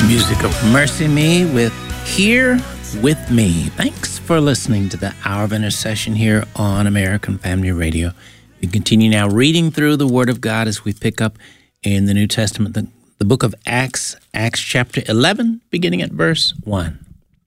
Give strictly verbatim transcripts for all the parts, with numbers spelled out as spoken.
Music of Mercy Me with Here With Me. Thanks for listening to the Hour of Intercession here on American Family Radio. We continue now reading through the Word of God as we pick up in the New Testament, the, the book of Acts, Acts chapter eleven, beginning at verse one.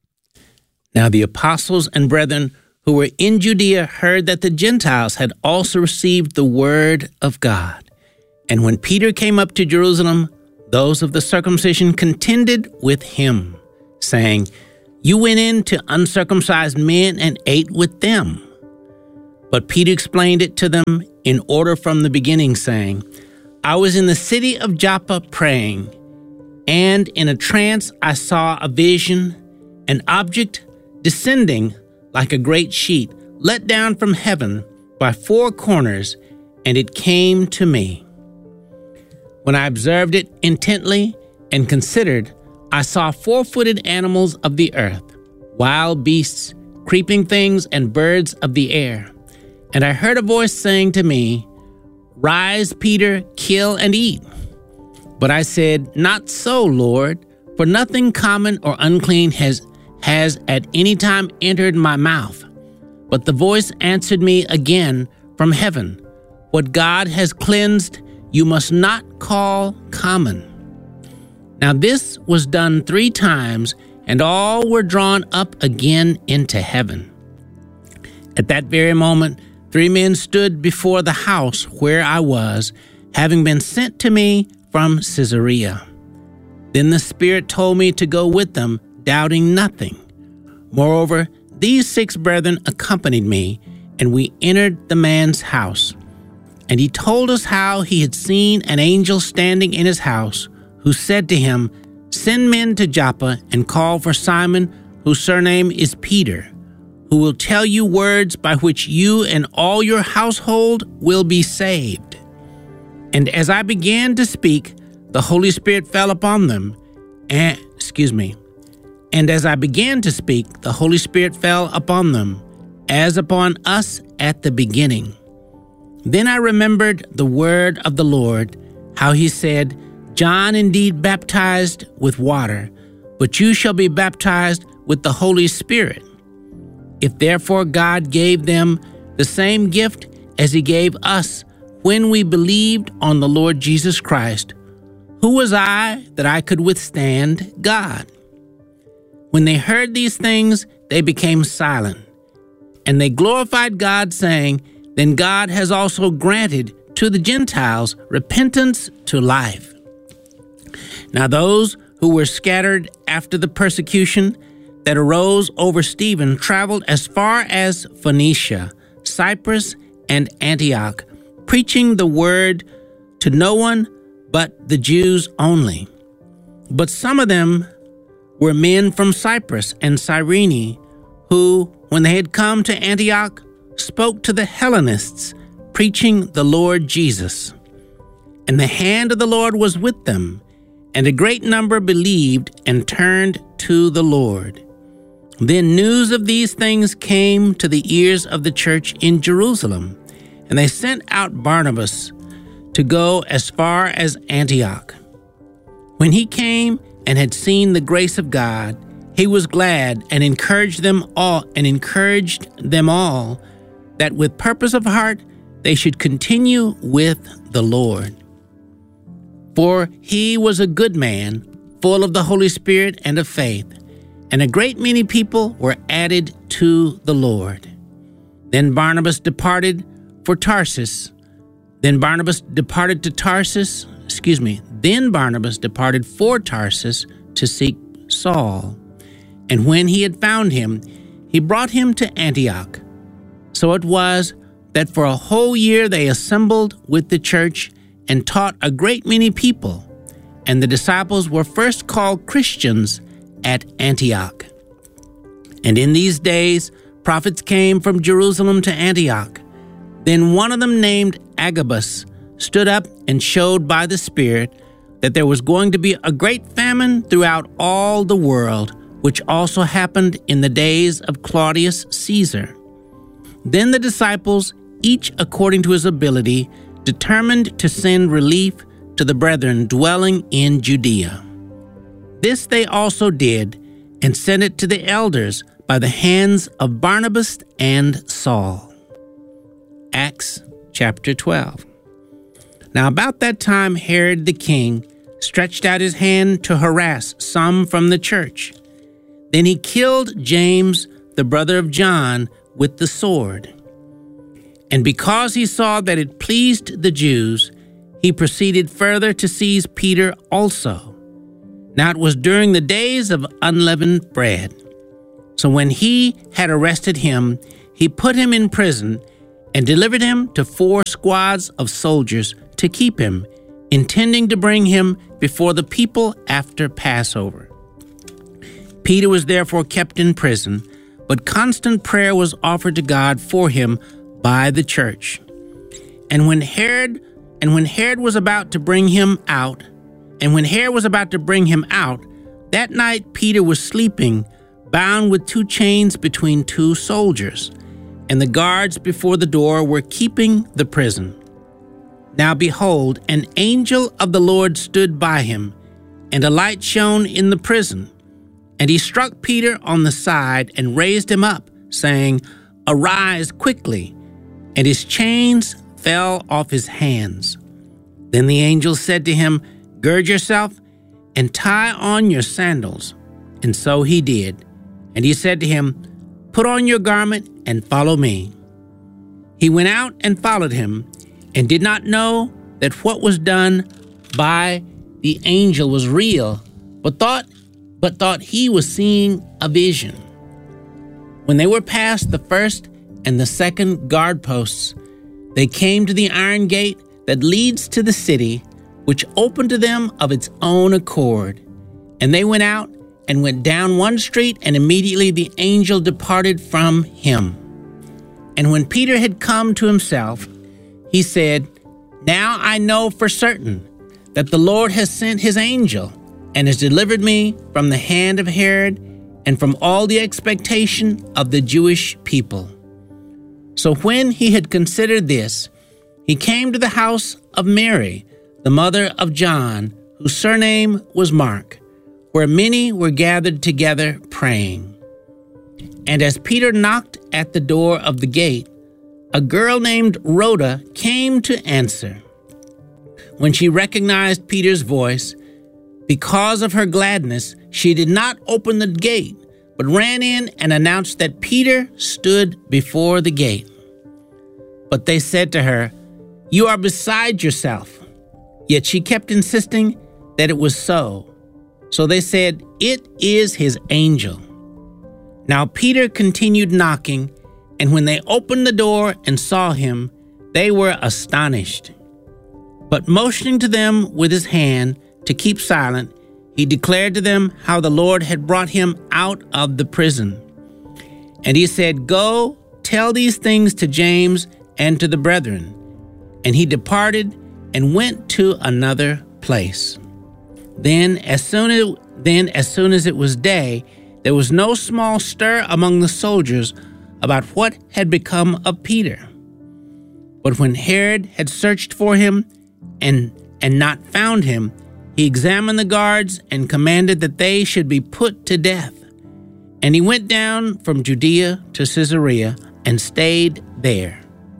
Now the apostles and brethren who were in Judea heard that the Gentiles had also received the Word of God. And when Peter came up to Jerusalem, those of the circumcision contended with him, saying, "You went in to uncircumcised men and ate with them." But Peter explained it to them in order from the beginning, saying, "I was in the city of Joppa praying, and in a trance I saw a vision, an object descending like a great sheet, let down from heaven by four corners, and it came to me. When I observed it intently and considered, I saw four-footed animals of the earth, wild beasts, creeping things, and birds of the air. And I heard a voice saying to me, 'Rise, Peter, kill and eat.' But I said, 'Not so, Lord, for nothing common or unclean has, has at any time entered my mouth.' But the voice answered me again from heaven, 'What God has cleansed, you must not call common.' Now this was done three times, and all were drawn up again into heaven. At that very moment, three men stood before the house where I was, having been sent to me from Caesarea. Then the Spirit told me to go with them, doubting nothing. Moreover, these six brethren accompanied me, and we entered the man's house. And he told us how he had seen an angel standing in his house, who said to him, 'Send men to Joppa and call for Simon, whose surname is Peter, who will tell you words by which you and all your household will be saved.' And as I began to speak, the Holy Spirit fell upon them, and, excuse me, and as I began to speak, the Holy Spirit fell upon them, as upon us at the beginning. Then I remembered the word of the Lord, how he said, 'John indeed baptized with water, but you shall be baptized with the Holy Spirit.' If therefore God gave them the same gift as he gave us when we believed on the Lord Jesus Christ, who was I that I could withstand God?" When they heard these things, they became silent, and they glorified God, saying, "Then God has also granted to the Gentiles repentance to life." Now those who were scattered after the persecution that arose over Stephen traveled as far as Phoenicia, Cyprus, and Antioch, preaching the word to no one but the Jews only. But some of them were men from Cyprus and Cyrene, who, when they had come to Antioch, spoke to the Hellenists, preaching the Lord Jesus. And the hand of the Lord was with them, and a great number believed and turned to the Lord. Then news of these things came to the ears of the church in Jerusalem, and they sent out Barnabas to go as far as Antioch. When he came and had seen the grace of God, he was glad and encouraged them all and encouraged them all that with purpose of heart they should continue with the Lord. For he was a good man, full of the Holy Spirit and of faith, and a great many people were added to the Lord. Then Barnabas departed for Tarsus. Then Barnabas departed to Tarsus, excuse me, then Barnabas departed for Tarsus to seek Saul. And when he had found him, he brought him to Antioch. So it was that for a whole year they assembled with the church and taught a great many people, and the disciples were first called Christians at Antioch. And in these days prophets came from Jerusalem to Antioch. Then one of them, named Agabus, stood up and showed by the Spirit that there was going to be a great famine throughout all the world, which also happened in the days of Claudius Caesar. Then the disciples, each according to his ability, determined to send relief to the brethren dwelling in Judea. This they also did, and sent it to the elders by the hands of Barnabas and Saul. Acts chapter twelve. Now about that time Herod the king stretched out his hand to harass some from the church. Then he killed James, the brother of John, with the sword. And because he saw that it pleased the Jews, he proceeded further to seize Peter also. Now it was during the days of unleavened bread. So when he had arrested him, he put him in prison and delivered him to four squads of soldiers to keep him, intending to bring him before the people after Passover. Peter was therefore kept in prison, but constant prayer was offered to God for him by the church. And when Herod and when Herod was about to bring him out, and when Herod was about to bring him out, that night Peter was sleeping, bound with two chains between two soldiers, and the guards before the door were keeping the prison. Now behold, an angel of the Lord stood by him, and a light shone in the prison. And he struck Peter on the side and raised him up, saying, "Arise quickly." And his chains fell off his hands. Then the angel said to him, "Gird yourself and tie on your sandals." And so he did. And he said to him, "Put on your garment and follow me." He went out and followed him, and did not know that what was done by the angel was real, but thought but thought he was seeing a vision. When they were past the first and the second guard posts, they came to the iron gate that leads to the city, which opened to them of its own accord. And they went out and went down one street, and immediately the angel departed from him. And when Peter had come to himself, he said, "Now I know for certain that the Lord has sent his angel and has delivered me from the hand of Herod and from all the expectation of the Jewish people." So when he had considered this, he came to the house of Mary, the mother of John, whose surname was Mark, where many were gathered together praying. And as Peter knocked at the door of the gate, a girl named Rhoda came to answer. When she recognized Peter's voice, because of her gladness, she did not open the gate, but ran in and announced that Peter stood before the gate. But they said to her, "You are beside yourself." Yet she kept insisting that it was so. So they said, "It is his angel." Now Peter continued knocking, and when they opened the door and saw him, they were astonished. But motioning to them with his hand to keep silent, he declared to them how the Lord had brought him out of the prison. And he said, "Go, tell these things to James and to the brethren." And he departed and went to another place. Then as soon as, then as soon as it was day, there was no small stir among the soldiers about what had become of Peter. But when Herod had searched for him and, and not found him, he examined the guards and commanded that they should be put to death. And he went down from Judea to Caesarea and stayed there.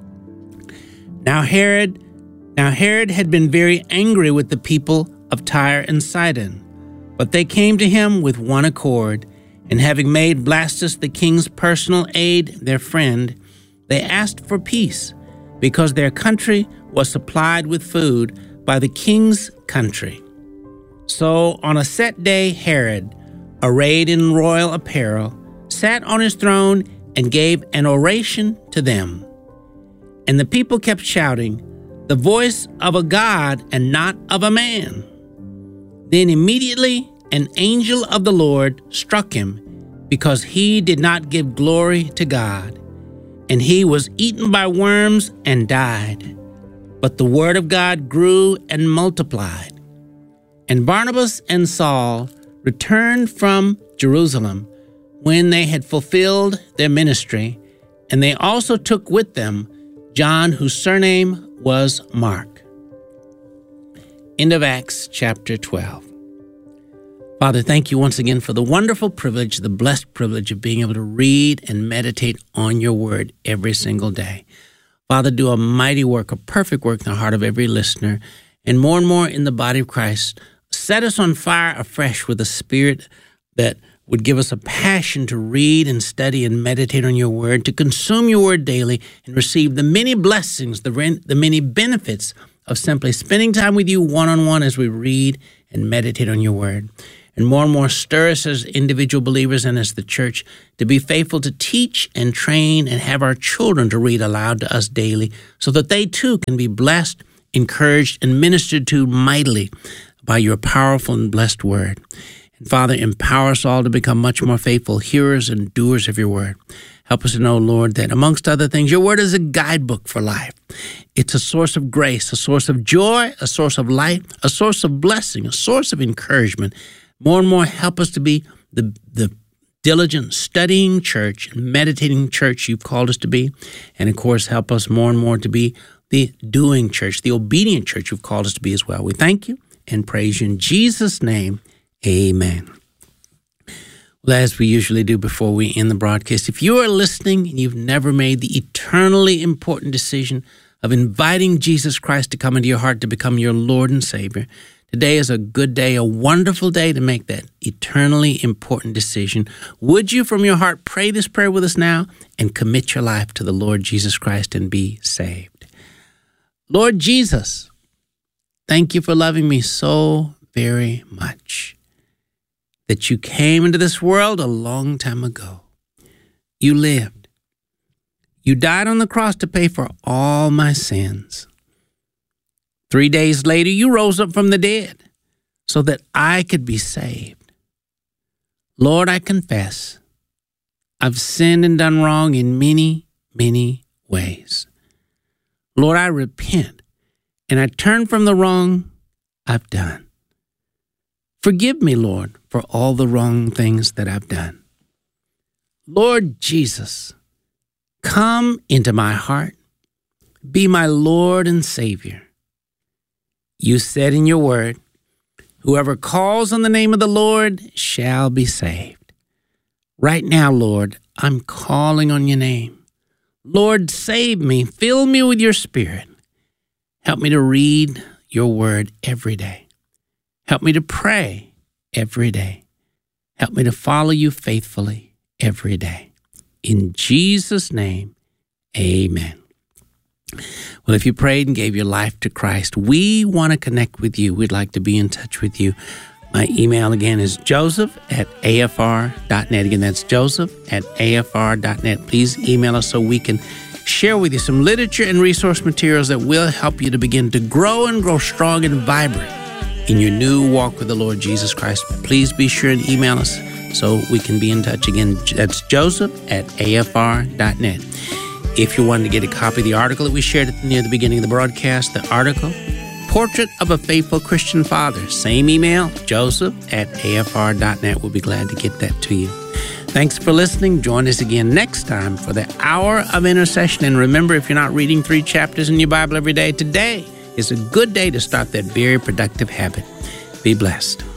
Now Herod, now Herod had been very angry with the people of Tyre and Sidon, but they came to him with one accord, and having made Blastus the king's personal aide their friend, they asked for peace, because their country was supplied with food by the king's country. So on a set day, Herod, arrayed in royal apparel, sat on his throne and gave an oration to them. And the people kept shouting, "The voice of a god and not of a man." Then immediately an angel of the Lord struck him, because he did not give glory to God. And he was eaten by worms and died. But the word of God grew and multiplied. And Barnabas and Saul returned from Jerusalem when they had fulfilled their ministry, and they also took with them John, whose surname was Mark. End of Acts chapter twelve. Father, thank you once again for the wonderful privilege, the blessed privilege of being able to read and meditate on your word every single day. Father, do a mighty work, a perfect work in the heart of every listener, and more and more in the body of Christ. Set us on fire afresh with a spirit that would give us a passion to read and study and meditate on your word, to consume your word daily and receive the many blessings, the, the many benefits of simply spending time with you one-on-one as we read and meditate on your word. And more and more stir us as individual believers and as the church to be faithful to teach and train and have our children to read aloud to us daily so that they too can be blessed, encouraged, and ministered to mightily by your powerful and blessed word. And Father, empower us all to become much more faithful hearers and doers of your word. Help us to know, Lord, that amongst other things, your word is a guidebook for life. It's a source of grace, a source of joy, a source of light, a source of blessing, a source of encouragement. More and more, help us to be the, the diligent, studying church, meditating church you've called us to be. And of course, help us more and more to be the doing church, the obedient church you've called us to be as well. We thank you and praise you in Jesus' name. Amen. Well, as we usually do before we end the broadcast, if you are listening and you've never made the eternally important decision of inviting Jesus Christ to come into your heart to become your Lord and Savior, today is a good day, a wonderful day to make that eternally important decision. Would you, from your heart, pray this prayer with us now and commit your life to the Lord Jesus Christ and be saved? Lord Jesus, thank you for loving me so very much, that you came into this world a long time ago. You lived. You died on the cross to pay for all my sins. Three days later, you rose up from the dead so that I could be saved. Lord, I confess I've sinned and done wrong in many, many ways. Lord, I repent and I turn from the wrong I've done. Forgive me, Lord, for all the wrong things that I've done. Lord Jesus, come into my heart. Be my Lord and Savior. You said in your word, whoever calls on the name of the Lord shall be saved. Right now, Lord, I'm calling on your name. Lord, save me. Fill me with your spirit. Help me to read your word every day. Help me to pray every day. Help me to follow you faithfully every day. In Jesus' name, amen. Well, if you prayed and gave your life to Christ, we want to connect with you. We'd like to be in touch with you. My email again is joseph at a f r dot net. Again, that's joseph at a f r dot net. Please email us so we can share with you some literature and resource materials that will help you to begin to grow and grow strong and vibrant in your new walk with the Lord Jesus Christ. Please be sure and email us so we can be in touch. Again, that's joseph at a f r dot net. If you wanted to get a copy of the article that we shared near the beginning of the broadcast, the article, Portrait of a Faithful Christian Father, same email, joseph at a f r dot net. We'll be glad to get that to you. Thanks for listening. Join us again next time for the Hour of Intercession. And remember, if you're not reading three chapters in your Bible every day, today is a good day to start that very productive habit. Be blessed.